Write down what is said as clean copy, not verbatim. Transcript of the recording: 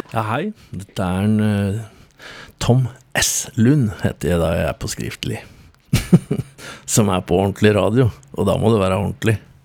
Ja, hei. Dette en Tom S. Lund, heter jeg da jeg på skriftlig. Som på ordentlig radio, og da må det være ordentlig.